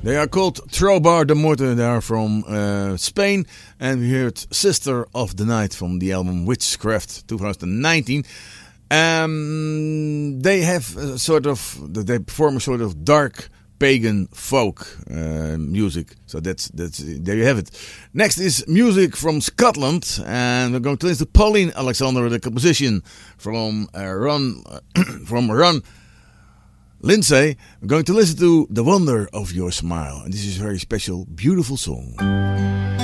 They are called Trobar de Morte. They are from Spain. And we heard Sister of the Night from the album Witchcraft 2019. They have they perform a sort of dark pagan folk music. So that's there you have it. Next is music from Scotland, and we're going to listen to Pauline Alexander, the composition from Ron Lindsay. We're going to listen to The Wonder of Your Smile, and this is a very special, beautiful song.